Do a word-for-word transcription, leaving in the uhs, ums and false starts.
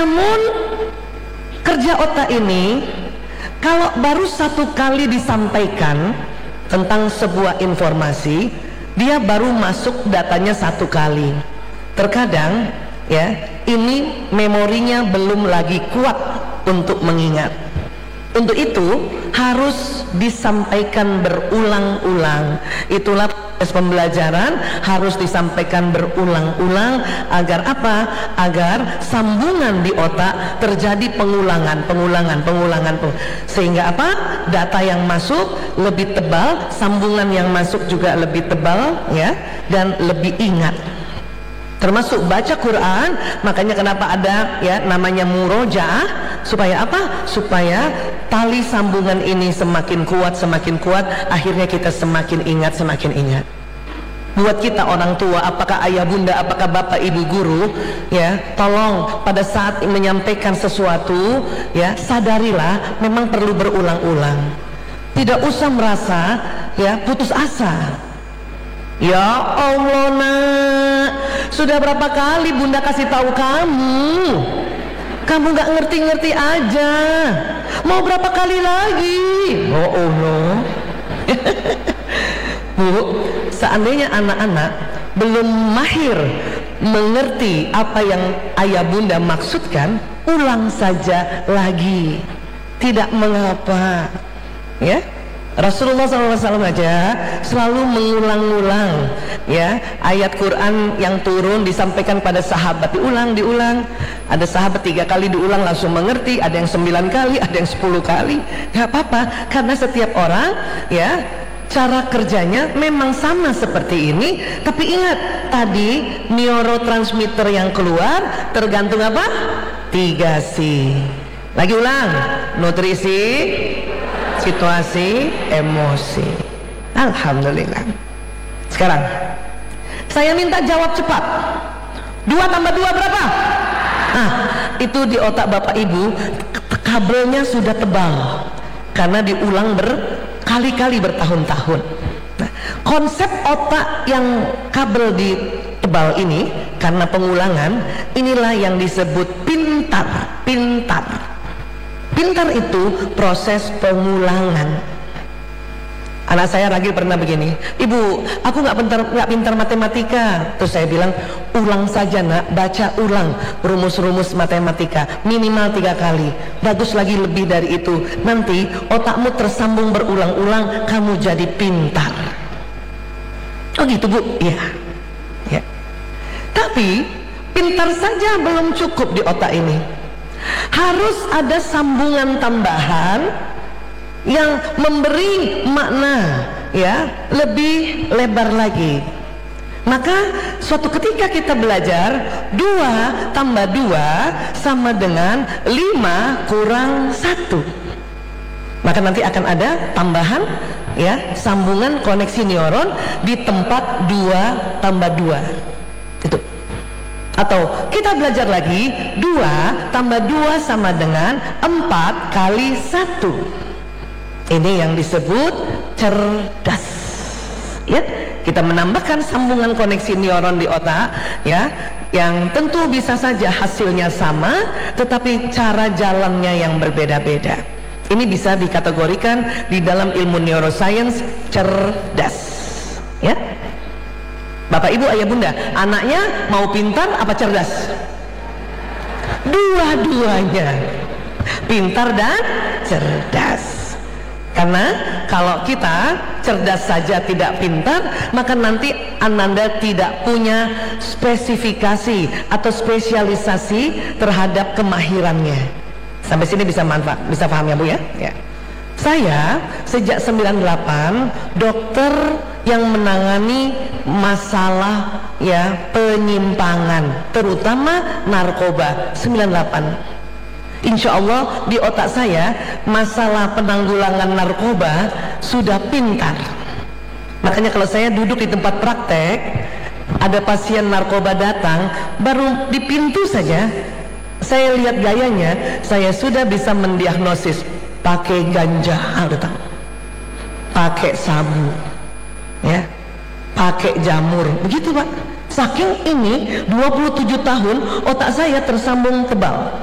Namun kerja otak ini, kalau baru satu kali disampaikan tentang sebuah informasi, dia baru masuk datanya satu kali. Terkadang ya, ini memorinya belum lagi kuat untuk mengingat. Untuk itu harus disampaikan berulang-ulang. Itulah proses pembelajaran, harus disampaikan berulang-ulang. Agar apa? Agar sambungan di otak terjadi pengulangan, pengulangan, pengulangan, sehingga apa? Data yang masuk lebih tebal, sambungan yang masuk juga lebih tebal, ya, dan lebih ingat. Termasuk baca Quran. Makanya kenapa ada ya namanya murojaah, supaya apa? Supaya tali sambungan ini semakin kuat, semakin kuat, akhirnya kita semakin ingat, semakin ingat. Buat kita orang tua, apakah ayah bunda, apakah bapak ibu guru, ya, tolong pada saat menyampaikan sesuatu, ya, sadarilah memang perlu berulang-ulang. Tidak usah merasa ya putus asa. Ya Allah nak, sudah berapa kali bunda kasih tahu kamu, kamu gak ngerti-ngerti aja. Mau berapa kali lagi? Oh Allah. Bu, seandainya anak-anak belum mahir mengerti apa yang ayah bunda maksudkan, ulang saja lagi, tidak mengapa, ya. Rasulullah shallallahu alaihi wasallam aja selalu mengulang-ulang ya ayat Quran yang turun, disampaikan pada sahabat, diulang, diulang. Ada sahabat tiga kali diulang langsung mengerti, ada yang sembilan kali, ada yang sepuluh kali. Gak apa-apa, karena setiap orang ya cara kerjanya memang sama seperti ini. Tapi ingat, tadi neurotransmitter yang keluar tergantung apa? Tiga C. Lagi ulang, nutrisi, situasi, emosi. Alhamdulillah. Sekarang saya minta jawab cepat. Dua tambah dua berapa? Nah, itu di otak bapak ibu kabelnya sudah tebal karena diulang berkali-kali, bertahun-tahun. Nah, konsep otak yang kabel di tebal ini karena pengulangan, inilah yang disebut pintar. Pintar Pintar itu proses pengulangan. Anak saya Ragil pernah begini, ibu, aku nggak pintar, nggak pintar matematika. Terus saya bilang, ulang saja nak, baca ulang rumus-rumus matematika minimal tiga kali. Bagus lagi lebih dari itu. Nanti otakmu tersambung berulang-ulang, kamu jadi pintar. Oh gitu bu? Iya. Ya. Tapi pintar saja belum cukup di otak ini. Harus ada sambungan tambahan yang memberi makna ya lebih lebar lagi. Maka suatu ketika kita belajar dua tambah dua sama dengan lima kurang satu, maka nanti akan ada tambahan ya sambungan koneksi neuron di tempat dua tambah dua itu. Atau kita belajar lagi, dua tambah dua sama dengan empat kali satu. Ini yang disebut cerdas. Ya, kita menambahkan sambungan koneksi neuron di otak ya, yang tentu bisa saja hasilnya sama, tetapi cara jalannya yang berbeda-beda. Ini bisa dikategorikan di dalam ilmu neuroscience cerdas. Ya. Bapak ibu ayah bunda, anaknya mau pintar apa cerdas? Dua-duanya, pintar dan cerdas. Karena kalau kita cerdas saja tidak pintar, maka nanti Ananda tidak punya spesifikasi atau spesialisasi terhadap kemahirannya. Sampai sini bisa manfaat, bisa paham ya bu ya? Ya. Saya sejak sembilan puluh delapan dokter yang menangani masalah ya penyimpangan, terutama narkoba. Sembilan puluh delapan, insya Allah di otak saya masalah penanggulangan narkoba sudah pintar. Makanya kalau saya duduk di tempat praktek, ada pasien narkoba datang, baru di pintu saja saya lihat gayanya, saya sudah bisa mendiagnosis pakai ganja datang, pakai sabu, ya, pakai jamur, begitu pak. Saking ini dua puluh tujuh tahun otak saya tersambung tebal.